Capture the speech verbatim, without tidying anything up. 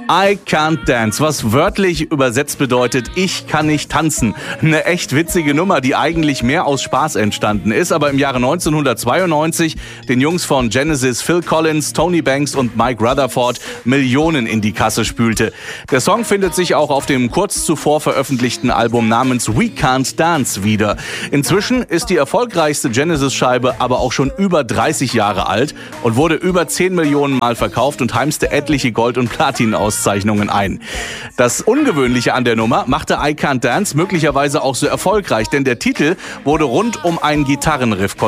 I Can't Dance, was wörtlich übersetzt bedeutet, ich kann nicht tanzen. Eine echt witzige Nummer, die eigentlich mehr aus Spaß entstanden ist, aber im Jahre neunzehnhundertzweiundneunzig den Jungs von Genesis Phil Collins, Tony Banks und Mike Rutherford Millionen in die Kasse spülte. Der Song findet sich auch auf dem kurz zuvor veröffentlichten Album namens We Can't Dance wieder. Inzwischen ist die erfolgreichste Genesis-Scheibe aber auch schon über dreißig Jahre alt und wurde über zehn Millionen Mal verkauft und heimste etliche Gold- und Platin-Auszeichnungen ein. Das Ungewöhnliche an der Nummer machte I Can't Dance möglicherweise auch so erfolgreich, denn der Titel wurde rund um einen Gitarrenriff